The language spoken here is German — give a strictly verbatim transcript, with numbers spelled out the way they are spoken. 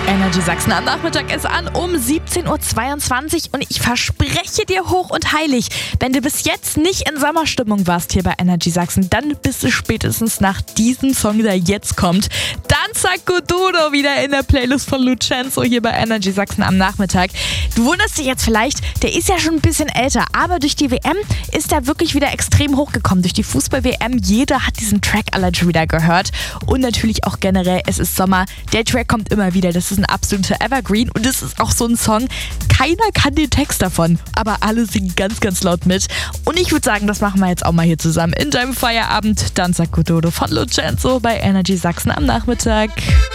Energy Sachsen am Nachmittag ist an um siebzehn Uhr zweiundzwanzig und ich verspreche dir hoch und heilig, wenn du bis jetzt nicht in Sommerstimmung warst hier bei Energy Sachsen, dann bist du spätestens nach diesem Song, der jetzt kommt, Danza Kuduro wieder in der Playlist von Lucenzo hier bei Energy Sachsen am Nachmittag. Du wunderst dich jetzt vielleicht, der ist ja schon ein bisschen älter, aber durch die W M ist er wirklich wieder extrem hochgekommen. Durch die Fußball-W M, jeder hat diesen Track alle schon wieder gehört und natürlich auch generell, es ist Sommer, der Track kommt immer wieder, das ist ein absoluter Evergreen und es ist auch so ein Song, keiner kann den Text davon, aber alle singen ganz, ganz laut mit und ich würde sagen, das machen wir jetzt auch mal hier zusammen in deinem Feierabend. Danza Kuduro von Lucenzo bei Energy Sachsen am Nachmittag.